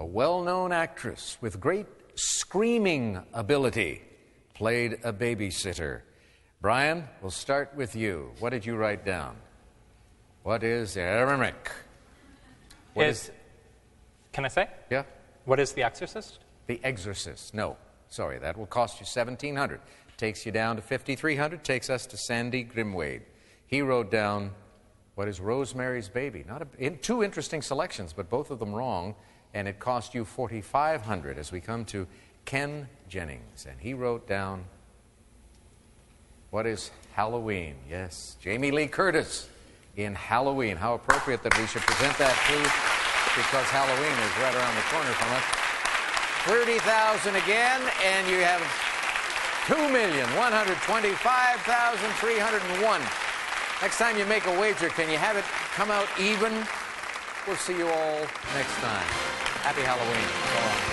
a well-known actress with great screaming ability, played a babysitter. Brian, we'll start with you. What did you write down? What is Aramaic? Can I say? Yeah? What is The Exorcist? The Exorcist. No. Sorry, that will cost you $1,700. Takes you down to $5,300. Takes us to Sandy Grimwade. He wrote down, what is Rosemary's Baby? Two interesting selections, but both of them wrong, and it cost you $4,500 as we come to Ken Jennings. And he wrote down, what is Halloween? Yes, Jamie Lee Curtis in Halloween. How appropriate that we should present that, please, because Halloween is right around the corner from us. $30,000 again, and you have $2,125,301. Next time you make a wager, can you have it come out even? We'll see you all next time. Happy Halloween. So long.